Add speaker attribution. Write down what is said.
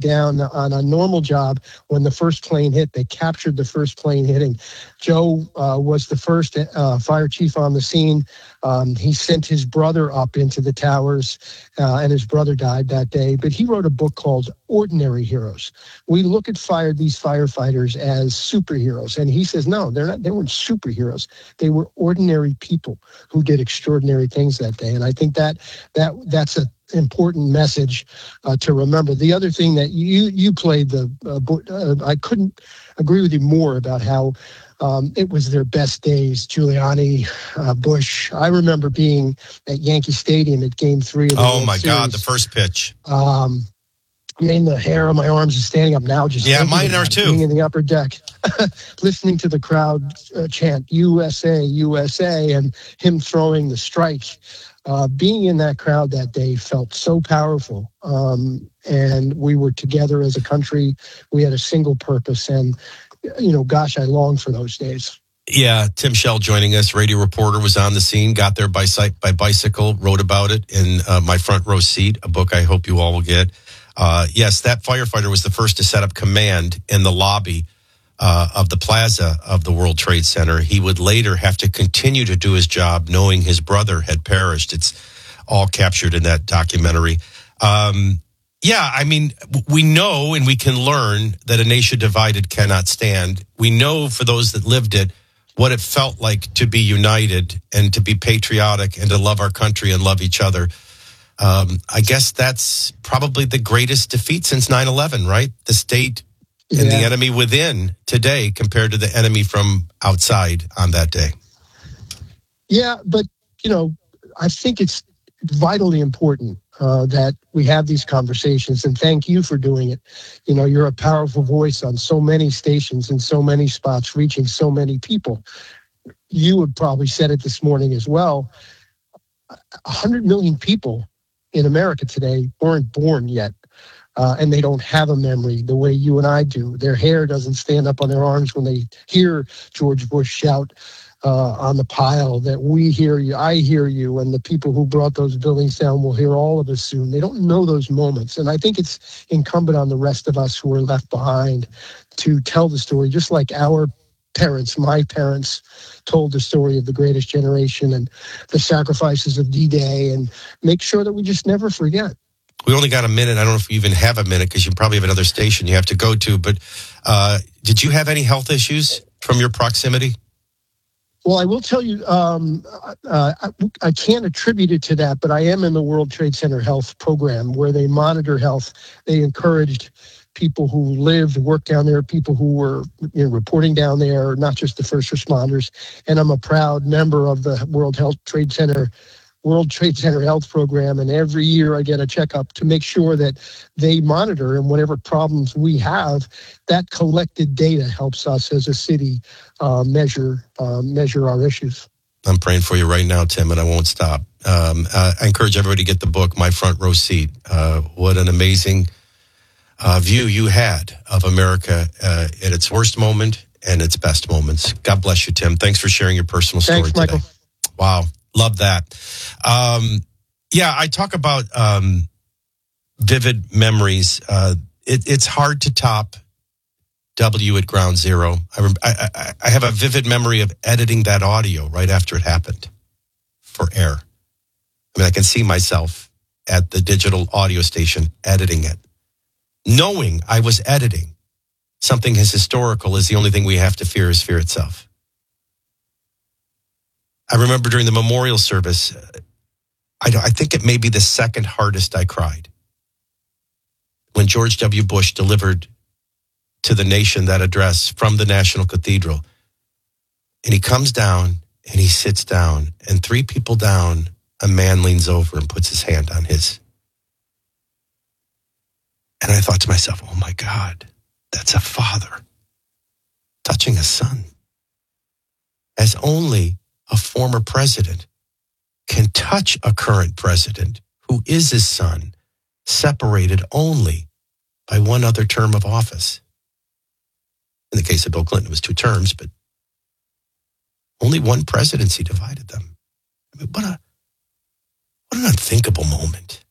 Speaker 1: down on a normal job when the first plane hit. They captured the first plane hitting. Joe was the first fire chief on the scene. He sent his brother up into the towers, and his brother died that day. But he wrote a book called Ordinary Heroes. We look at these firefighters as superheroes, and he says, no, they're not. They weren't superheroes. They were ordinary people who did extraordinary things that day. And I think that's an important message to remember. The other thing that you played, I couldn't agree with you more about how it was their best days. Giuliani, Bush. I remember being at Yankee Stadium at Game 3 of the World Series.
Speaker 2: God, the first pitch.
Speaker 1: The hair on my arms is standing up now.
Speaker 2: Mine are too.
Speaker 1: Being in the upper deck, listening to the crowd chant USA, USA, and him throwing the strike. Being in that crowd that day felt so powerful. And we were together as a country. We had a single purpose. And, gosh, I long for those days.
Speaker 2: Yeah, Tim Shell joining us, radio reporter, was on the scene, got there by bicycle, wrote about it in My Front Row Seat, a book I hope you all will get. Yes, that firefighter was the first to set up command in the lobby of the plaza of the World Trade Center. He would later have to continue to do his job knowing his brother had perished. It's all captured in that documentary. We know and we can learn that a nation divided cannot stand. We know for those that lived it, what it felt like to be united and to be patriotic and to love our country and love each other. I guess that's probably the greatest defeat since 9/11, right? The state and the enemy within today compared to the enemy from outside on that day.
Speaker 1: Yeah, but, I think it's vitally important that we have these conversations, and thank you for doing it. You're a powerful voice on so many stations and so many spots, reaching so many people. You had probably said it this morning as well. 100 million people in America today weren't born yet, and they don't have a memory the way you and I do. Their hair doesn't stand up on their arms when they hear George Bush shout on the pile that we hear you, I hear you, and the people who brought those buildings down will hear all of us soon. They don't know those moments, and I think it's incumbent on the rest of us who are left behind to tell the story, just like our parents, my parents, told the story of the greatest generation and the sacrifices of D-Day, and make sure that we just never forget.
Speaker 2: We only got a minute. I don't know if we even have a minute because you probably have another station you have to go to. But did you have any health issues from your proximity?
Speaker 1: Well, I will tell you, I can't attribute it to that, but I am in the World Trade Center health program where they monitor health. They encouraged people who lived, worked down there, people who were reporting down there, not just the first responders. And I'm a proud member of the World Trade Center Health Program. And every year I get a checkup to make sure that they monitor, and whatever problems we have, that collected data helps us as a city measure our issues.
Speaker 2: I'm praying for you right now, Tim, and I won't stop. I encourage everybody to get the book, My Front Row Seat. What an amazing view you had of America at its worst moment and its best moments. God bless you, Tim. Thanks for sharing your personal story today.
Speaker 1: Michael.
Speaker 2: Wow. Love that. I talk about vivid memories. It's hard to top W at Ground Zero. I have a vivid memory of editing that audio right after it happened for air. I can see myself at the digital audio station editing it, knowing I was editing something as historical as the only thing we have to fear is fear itself. I remember during the memorial service, I think it may be the second hardest I cried when George W. Bush delivered to the nation that address from the National Cathedral. And he comes down and he sits down, and 3 people down, a man leans over and puts his hand on his. And I thought to myself, oh my God, that's a father touching a son. As only a former president can touch a current president who is his son, separated only by one other term of office. In the case of Bill Clinton, it was 2 terms, but only one presidency divided them. What an unthinkable moment.